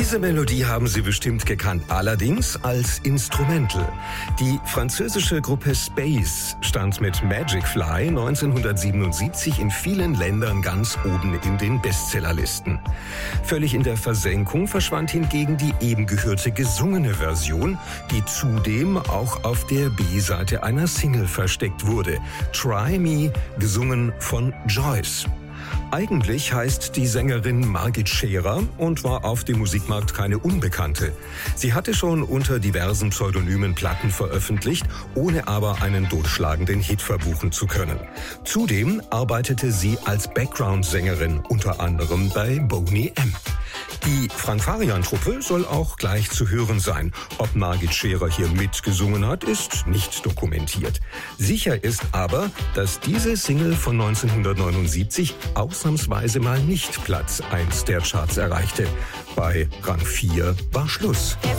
Diese Melodie haben Sie bestimmt gekannt, allerdings als Instrumental. Die französische Gruppe Space stand mit Magic Fly 1977 in vielen Ländern ganz oben in den Bestsellerlisten. Völlig in der Versenkung verschwand hingegen die eben gehörte gesungene Version, die zudem auch auf der B-Seite einer Single versteckt wurde. Try Me, gesungen von Joyce. Eigentlich heißt die Sängerin Margit Scherer und war auf dem Musikmarkt keine Unbekannte. Sie hatte schon unter diversen Pseudonymen Platten veröffentlicht, ohne aber einen durchschlagenden Hit verbuchen zu können. Zudem arbeitete sie als Background-Sängerin, unter anderem bei Boney M. Die Frank-Farian-Truppe soll auch gleich zu hören sein. Ob Margit Scherer hier mitgesungen hat, ist nicht dokumentiert. Sicher ist aber, dass diese Single von 1979 ausnahmsweise mal nicht Platz 1 der Charts erreichte. Bei Rang 4 war Schluss.